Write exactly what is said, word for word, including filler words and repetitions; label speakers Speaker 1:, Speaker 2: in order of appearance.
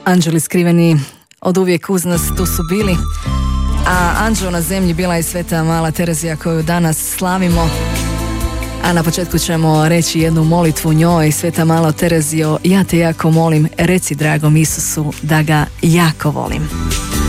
Speaker 1: Anđeli skriveni od uvijek uz nas tu su bili, a anđeo na zemlji bila je sveta mala Terezija koju danas slavimo. A na početku ćemo reći jednu molitvu njoj. Sveta mala Terezio, ja te jako molim, reci dragom Isusu da ga jako volim.